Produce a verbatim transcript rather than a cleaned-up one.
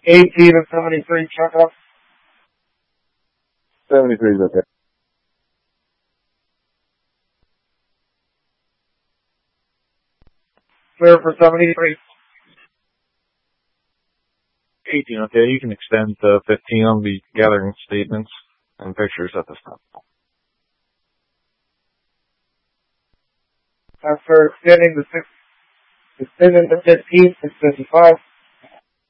eighteen and seventy-three, check up. seventy-three is okay. Clear for seventy-three. eighteen, okay. You can extend to fifteen. I'll be gathering statements and pictures at this time. After extending the six, extending the fifteen, six fifty-five.